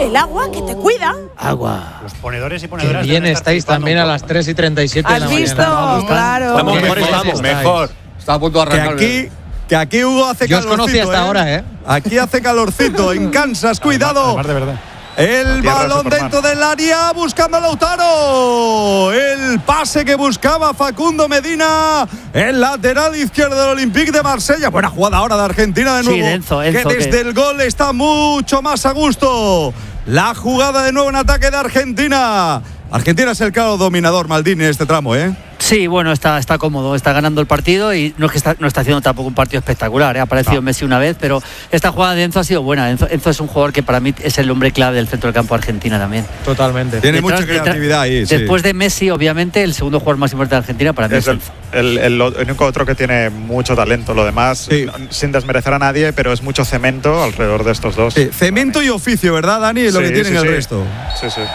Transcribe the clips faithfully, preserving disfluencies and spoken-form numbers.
el agua que te cuida. Agua. Los ponedores y ponedoras. Qué bien estáis también a las tres y treinta y siete de la ¿Has mañana. visto? Claro. Estamos Qué mejor, bien estamos estáis. mejor. Está a punto de Que arrancar. aquí, que aquí Hugo hace Yo os calorcito. conocí hasta ¿eh? ahora, ¿eh? Aquí hace calorcito, en Kansas, cuidado. Además, de verdad. El Tierra balón Superman. dentro del área, buscando a Lautaro. El pase que buscaba Facundo Medina. El lateral izquierdo del Olympique de Marsella. Buena jugada ahora de Argentina de Sí, nuevo. de Enzo, Enzo, que desde que- el gol está mucho más a gusto. La jugada de nuevo en ataque de Argentina. Argentina es el claro dominador, Maldini, en este tramo, ¿eh? Sí, bueno, está, está cómodo, está ganando el partido y no es que está, no está haciendo tampoco un partido espectacular, ¿eh? Ha aparecido No. Messi una vez, pero esta jugada de Enzo ha sido buena. Enzo, Enzo es un jugador que para mí es el hombre clave del centro del campo Argentina también. Totalmente. Tiene Detrás- mucha creatividad ahí, sí. Después de Messi, obviamente, el segundo jugador más importante de Argentina para mí es, Es el, Enzo. el- el- el único otro que tiene mucho talento. Lo demás, Sí. no- sin desmerecer a nadie, pero es mucho cemento alrededor de estos dos. Sí, cemento y oficio, ¿verdad, Dani? Es lo Sí, que tienen sí, el sí. resto. Sí, sí.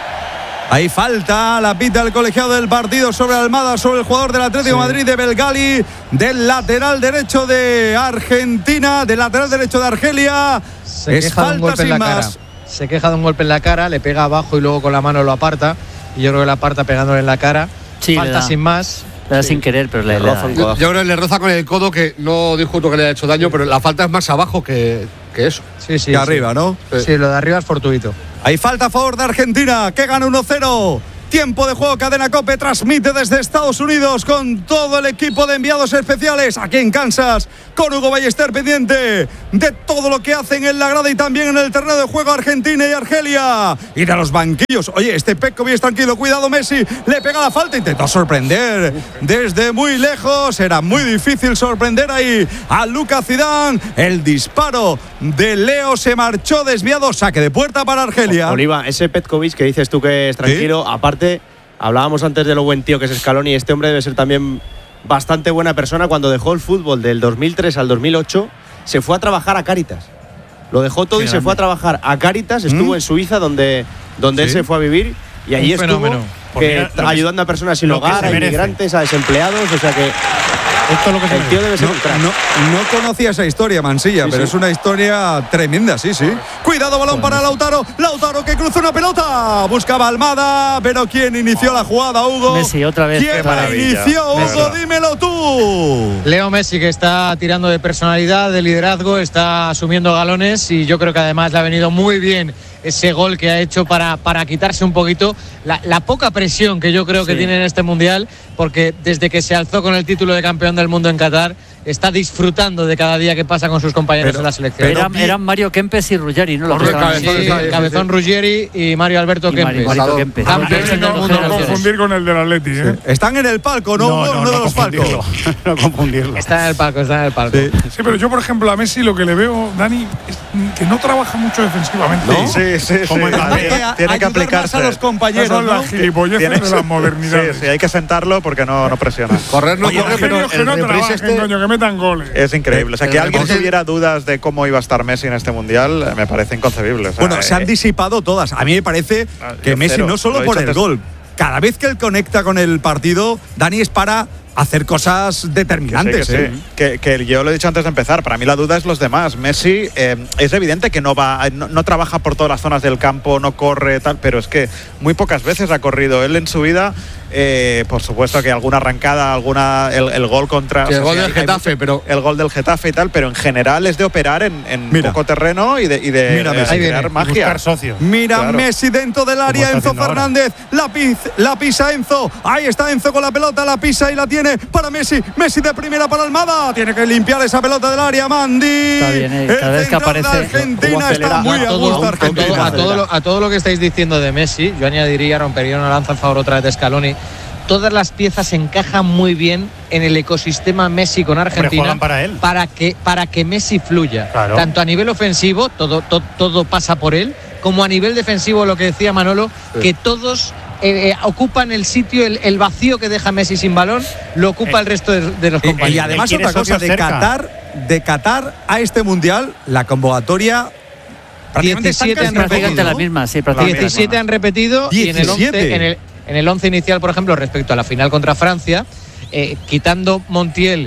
Ahí falta la pita del colegiado del partido sobre Almada, sobre el jugador del Atlético de Madrid, de Belgali, del lateral derecho de Argentina, del lateral derecho de Argelia. Se Es queja de un falta golpe en sin la cara. más. Se queja de un golpe en la cara, le pega abajo y luego con la mano lo aparta. Y yo creo que la aparta pegándole en la cara. Sí, le Falta da. sin más. Le da sin querer, pero le, le da, ¿eh? Yo, yo creo que le roza con el codo, que no discuto que le haya hecho daño, pero la falta es más abajo que, que eso. Sí, sí. Que sí. arriba, ¿no? Sí, lo de arriba es fortuito. Hay falta a favor de Argentina, que gana uno cero. Tiempo de juego, Cadena COPE transmite desde Estados Unidos con todo el equipo de enviados especiales aquí en Kansas, con Hugo Ballester pendiente de todo lo que hacen en la grada y también en el terreno de juego Argentina y Argelia. Y de los banquillos. Oye, este Petkovic es tranquilo, cuidado Messi, le pega la falta, intentó sorprender desde muy lejos. Era muy difícil sorprender ahí a Lucas Zidane. El disparo de Leo se marchó desviado, saque de puerta para Argelia. Oliva, ese Petkovic que dices tú que es tranquilo, aparte, hablábamos antes de lo buen tío que es Scaloni, este hombre debe ser también bastante buena persona. Cuando dejó el fútbol del dos mil tres al dos mil ocho, se fue a trabajar a Cáritas. Lo dejó todo Qué y se grande. fue a trabajar a Cáritas, estuvo ¿Mm? en Suiza, donde, donde él Sí. se fue a vivir, y allí Un estuvo fenómeno. Pues que- mira, lo que- ayudando a personas sin lo que hogar, se a merece. inmigrantes, a desempleados, o sea que Esto es lo que se el tío debe ser No, un crack. no, no conocía esa historia, Mansilla, Sí, pero sí. es una historia tremenda, sí, sí. Cuidado, balón para Lautaro. Lautaro que cruza una pelota. Buscaba Almada, pero ¿quién inició la jugada, Hugo? Messi, otra vez. ¿Quién Qué la maravilla. inició, Messi. Hugo? Dímelo tú. Leo Messi, que está tirando de personalidad, de liderazgo, está asumiendo galones y yo creo que además le ha venido muy bien ese gol que ha hecho para, para quitarse un poquito la, la poca presión que yo creo que Sí. tiene en este Mundial, porque desde que se alzó con el título de campeón del mundo en Qatar, está disfrutando de cada día que pasa con sus compañeros Pero- en la selección. pero Eran, bien. eran Mario Kempes y Ruggeri, ¿no? Los que Correcto, estaban- Sí, Cabezón, sí, sí, Cabezón sí. Ruggeri y Mario Alberto y Mario- Kempes. Marito Pasador. Kempes. Campeones Campeones de de dos dos No generaciones. confundir con el del Atleti, ¿eh? Están en el palco, ¿no? No, Hugo? no, Uno de no los confundirlo. palcos. No confundirlo. Está en el palco, está en el palco. Sí. Sí, pero yo, por ejemplo, a Messi lo que le veo, Dani, es que no trabaja mucho defensivamente. ¿No? Sí, sí, sí. Como en Tiene- Madrid. Hay que a- tiene que ayudar más aplicarse. a los Esas compañeros, son ¿no? las gilipolleces Tiene- de las modernidades. Sí, sí, hay que sentarlo porque no, no presiona. Correr no Oye, corre, Los pero genios que el no reprise trabajen, este… coño, que metan goles. Es increíble. O sea, El que alguien rebote- tuviera dudas de cómo iba a estar Messi en este mundial, eh, me parece inconcebible. O sea, Bueno, se han eh, disipado todas. A mí me parece Ah, que yo Messi cero. no solo Lo he por dicho el antes. gol, cada vez que él conecta con el partido, Dani, es para hacer cosas Que sí, determinantes. que, sí. ¿eh? Que- que yo lo he dicho antes de empezar, para mí la duda es los demás. Messi eh, es evidente que no va, no, no trabaja por todas las zonas del campo, no corre tal, pero es que muy pocas veces ha corrido él en su vida. Eh, por supuesto que alguna arrancada, alguna el, el gol contra Sí, el o sea, gol sí, del hay- hay Getafe, mucho- pero- el gol del Getafe y tal, pero en general es de operar en, en Mira. poco terreno y de, y de, Mira, de Messi. Ahí crear viene. magia. Buscar socio. Mira Claro. Messi dentro del área, está Enzo haciendo ahora. Fernández, la, piz- la pisa Enzo, ahí está Enzo con la pelota, la pisa y la tiene para Messi, Messi de primera para Almada, tiene que limpiar esa pelota del área, Mandi. Está bien, eh, El cada vez que central de aparece, Argentina cómo está acelera. muy a a todo, gusto a todo- Argentina. a todo lo, a todo lo que estáis diciendo de Messi, yo añadiría, rompería una lanza al favor otra vez de Scaloni. Todas las piezas encajan muy bien en el ecosistema Messi con Argentina juegan para él. para que, para que Messi fluya. Claro. Tanto a nivel ofensivo, todo, to- todo pasa por él, como a nivel defensivo, lo que decía Manolo, que todos eh, eh, ocupan el sitio, el, el vacío que deja Messi sin balón, lo ocupa Eh, el resto de, de los eh, compañeros. Y además quiere otra cosa, socios de cerca. Qatar, de Qatar a este mundial, la convocatoria prácticamente están diecisiete casi han Prácticamente repetido, la ¿no? misma, sí, prácticamente. diecisiete han repetido y en el diecisiete. once, en el, en el once inicial, por ejemplo, respecto a la final contra Francia, eh, quitando Montiel,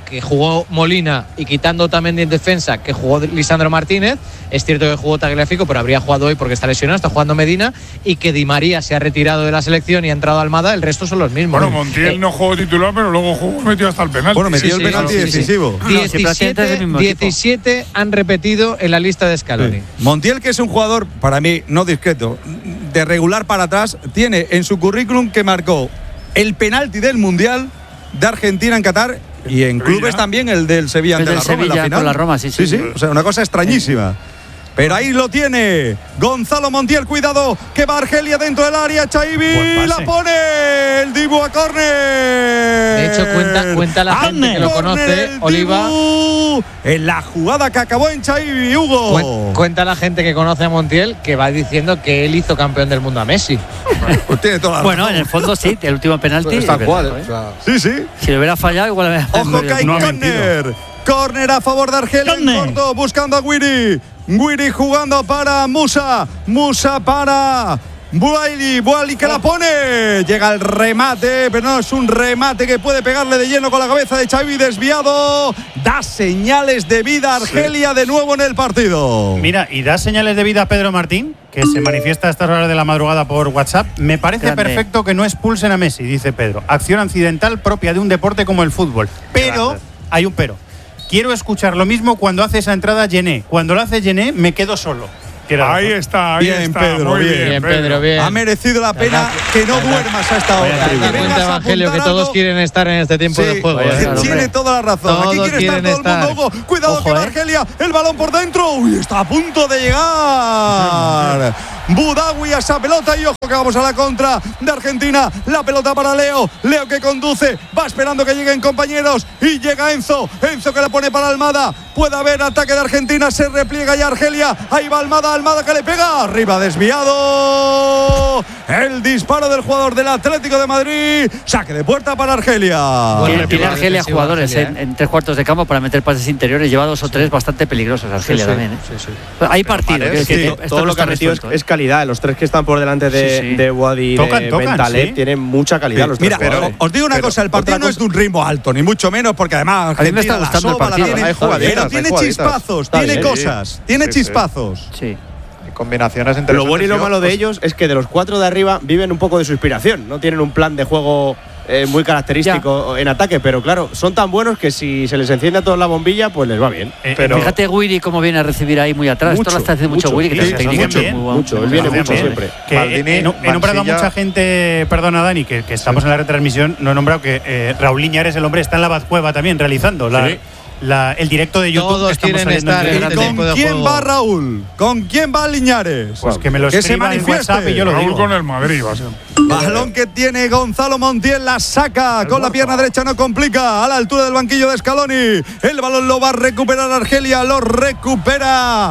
que jugó Molina y quitando también en defensa que jugó Lisandro Martínez, es cierto que jugó Tagliafico, pero habría jugado hoy porque está lesionado, está jugando Medina, y que Di María se ha retirado de la selección y ha entrado Almada, el resto son los mismos. Bueno, Montiel eh, no jugó titular, pero luego jugó, metió hasta el penalti. Bueno, metió sí, el penalti sí, sí, sí. decisivo. No, si prácticamente es del mismo equipo. diecisiete han repetido en la lista de Scaloni. Sí. Montiel, que es un jugador, para mí, no discreto, de regular para atrás, tiene en su currículum que marcó el penalti del Mundial de Argentina en Qatar y en clubes también el del Sevilla El ante del la Roma en la Sevilla final. con la Roma, sí, sí. sí, sí. O sea, una cosa extrañísima. Pero ahí lo tiene Gonzalo Montiel, cuidado, que va Argelia dentro del área, Chaibi la pone, el Dibu a córner. De hecho, cuenta, cuenta la gente que lo conoce, Oliva. En la jugada que acabó en Chaibi, Hugo. Cuen, cuenta la gente que conoce a Montiel que va diciendo que él hizo campeón del mundo a Messi. Pues tiene toda la Bueno, razón. en el fondo sí, el último penalti. Pues tal es cual, verdad, o sea, Sí, sí. Si lo hubiera fallado, igual me Ojo que hay No ha córner. Córner a favor de Argelia en corto, buscando a Guiri. Guiri jugando para Musa. Musa para Buaili. Buaili que la pone. Llega el remate, pero no es un remate que puede pegarle de lleno con la cabeza de Xavi, desviado. Da señales de vida a Argelia de nuevo en el partido. Mira, y da señales de vida a Pedro Martín, que se manifiesta a estas horas de la madrugada por WhatsApp. Me parece Grande. perfecto que no expulsen a Messi, dice Pedro. Acción accidental propia de un deporte como el fútbol. Pero, Grande. hay un pero. Quiero escuchar lo mismo cuando hace esa entrada Gené. Cuando lo hace Gené, me quedo solo. Ahí está, ahí Bien, está. Pedro, muy bien. bien, Bien, Pedro, bien. Ha merecido la pena que no duermas a esta hora. Te Que das vengas cuenta, a Evangelio, que apuntar todos algo. quieren estar en este tiempo Sí, de juego. vaya, ¿eh? claro, tiene hombre. toda la razón. Todos Aquí quiere estar quieren todo el estar. mundo. Hugo. Cuidado Ojo, que va eh. Argelia. El balón por dentro. Uy, está a punto de llegar. Budawi a esa pelota. Y ojo que vamos a la contra de Argentina. La pelota para Leo. Leo que conduce. Va esperando que lleguen compañeros. Y llega Enzo. Enzo que la pone para Almada. Puede haber ataque de Argentina. Se repliega ya Argelia. Ahí va Almada. Almada que le pega. Arriba desviado. El disparo del jugador del Atlético de Madrid. Saque de puerta para Argelia. Bueno, Tiene, tiene reparto Argelia defensivo jugadores Argelia, en, ¿eh? en tres cuartos de campo para meter pases interiores. Lleva dos o tres bastante peligrosos Argelia Sí, sí, también. ¿eh? sí, sí. Hay partido. Mares, quiero decir sí, que esto todo no lo que está ha metido es, resuelto, ¿eh? es calidad. Los tres que están por delante de, Sí, sí. de Wadi y Tocan, de tocan, Bentaleb sí. tienen mucha calidad. Los tres Mira, jugadores. os digo una Pero cosa, el partido otra no es de un ritmo alto, ni mucho menos, porque además A mí me está Argentina la gustando el soba, la partido, tiene, hay jugaditas, pero hay tiene jugaditas. chispazos, Está tiene bien, cosas, sí. tiene Sí, sí. chispazos. Sí. Hay combinaciones interesantes. Lo bueno y lo Yo, malo de pues, ellos es que de los cuatro de arriba viven un poco de su inspiración. No tienen un plan de juego eh, muy característico en ataque, pero claro, son tan buenos que si se les enciende a todos la bombilla, pues les va bien. Eh, Pero- Fíjate Guiri cómo viene a recibir ahí muy atrás. Mucho, Esto lo está haciendo mucho, mucho. Guiri, que Sí, es sí, técnico mucho, muy bueno. mucho. Él viene Hacen mucho bien. siempre. Que Maldini, he, he nombrado a Mansilla. mucha gente, perdona Dani, que, que estamos en la retransmisión, no he nombrado que eh, Raúl Liñares, el hombre, está en la Bazcueva también realizando la, Sí. la- el directo de YouTube. Todos que estamos quieren saliendo estar en en ¿Y este directo. tiempo de con quién juego. va Raúl? ¿Con quién va Liñares? Pues que me lo Que se escriba en manifieste. WhatsApp y yo lo Raúl digo. con el Madrid, va a ser. Balón que tiene Gonzalo Montiel, la saca con la pierna derecha, no complica, a la altura del banquillo de Scaloni. El balón lo va a recuperar Argelia, lo recupera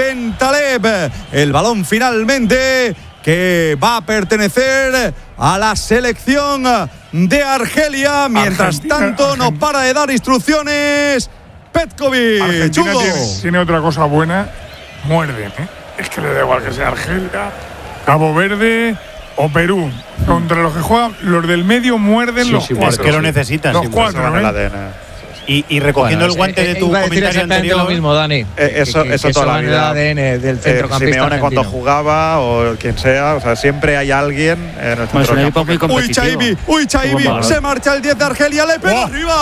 Bentaleb. El balón finalmente que va a pertenecer a la selección de Argelia. Mientras Argentina, tanto, no Argentina. para de dar instrucciones Petkovic. Argentina Hugo. tiene, tiene otra cosa buena, muerden, ¿eh? Es que le da igual que sea Argelia, Cabo Verde o Perú. Contra los que juegan, los del medio muerden Sí, los sí, cuatro. Es que lo necesitan. Los Sí, cuatro, Eso va en el ¿eh? A D N. Y, y recogiendo Bueno, el guante eh, de eh, tu iba a decir comentario exactamente anterior. lo mismo, Dani. Eh, eso- Que- que- eso que toda la va en el vida. A D N del Eh, centrocampista Simeone cuando argentino. jugaba o quien sea, o sea, siempre hay alguien en el Bueno, es centro un del equipo campo muy que- Uy, competitivo. Chaibi, uy, Chaibi, Buen balón. se marcha el diez de Argelia, le pega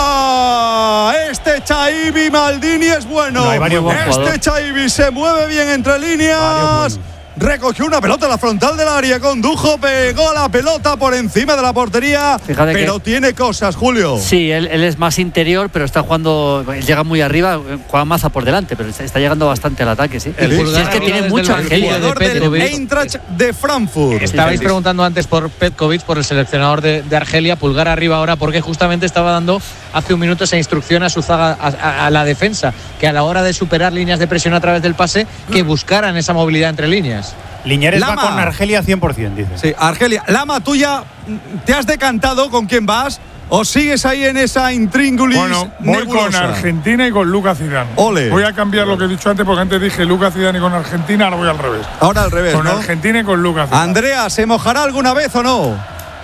arriba. Este Chaibi Maldini es bueno. No, hay varios buenos este jugadores. Chaibi se mueve bien entre líneas. Varios Recogió una pelota en la frontal del área, condujo, pegó la pelota por encima de la portería. Fíjate que- pero tiene cosas, Julio. Sí, él, él es más interior, pero está jugando, él llega muy arriba, juega Maza por delante, pero está, está llegando bastante al ataque, sí. El Sí, pulgar es que arriba tiene desde mucho el Argelia. banquillo Jugador de del Petkovic. Eintracht de Frankfurt. Estabais Sí, preguntando antes por Petkovic, por el seleccionador de, de Argelia, pulgar arriba ahora, porque justamente estaba dando hace un minuto esa instrucción a su zaga, a, a- a la defensa, que a la hora de superar líneas de presión a través del pase, que buscaran esa movilidad entre líneas. Liñares Lama. va con Argelia cien por ciento, dice. Sí, Argelia. Lama, ¿tú ya te has decantado con quién vas? ¿O sigues ahí en esa intríngulis Bueno, voy con nebulosa? Argentina y con Lucas Zidane. Ole. Voy a cambiar lo que he dicho antes porque antes dije Lucas Zidane y con Argentina, ahora voy al revés. Ahora al revés, Con ¿no? Argentina y con Lucas Zidane. Andrea, ¿se mojará alguna vez o no?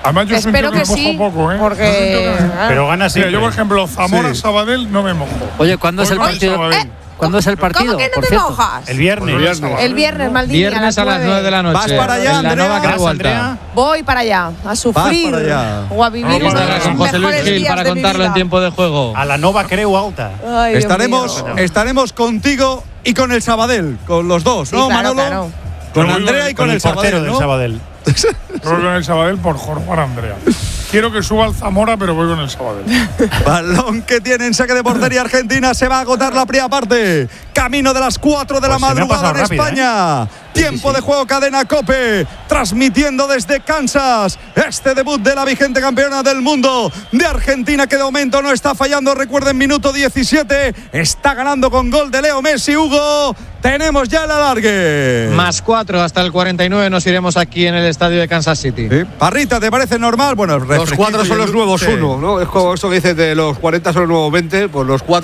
Además, yo Espero siento que, que me sí, mojo poco, ¿eh? porque- Yo siento que me- Pero gana Mira, siempre. yo, por ejemplo, Zamora, Sí. Sabadell, no me mojo. Oye, ¿cuándo es el Voy con partido? Sabadell. ¿Cuándo es el partido? ¿Cómo que no por te cierto? mojas? El viernes. Pues no, El viernes, Maldini. Viernes a las nueve de la noche. Vas para allá, en la Andrea. Nova Creu ¿Vas, Alta. Andrea? Voy para allá, a sufrir para allá. o a vivir Vamos uno a de ver los Con José Luis mejores Gil días para de mi contarlo en vida. tiempo de juego. A la Nova Creu Alta. Ay, Dios Estaremos, mío. estaremos contigo y con el Sabadell, con los dos, Sí, ¿no, claro, Manolo? claro. Con Yo voy Andrea y con, el, portero Sabadell, del ¿no? Sabadell. Voy con el Sabadell por Jorge Andrea. Quiero que suba el Zamora, pero voy con el Sabadell. Balón que tiene en saque de portería Argentina. Se va a agotar la primera parte. Camino de las cuatro de la Pues se me ha madrugada en pasado rápido, España. Tiempo de juego, cadena COPE. Transmitiendo desde Kansas este debut de la vigente campeona del mundo de Argentina, que de momento no está fallando. Recuerden, minuto diecisiete. Está ganando con gol de Leo Messi. Hugo, tenemos ya el alargue. Más cuatro hasta el cuarenta y nueve nos iremos aquí en el estadio de Kansas City. Sí. Parrita, ¿te parece normal? Bueno, Los cuatro son los nuevos sí. uno, ¿no? Es como eso que dices de los cuarenta son los nuevos veinte, pues los cuatro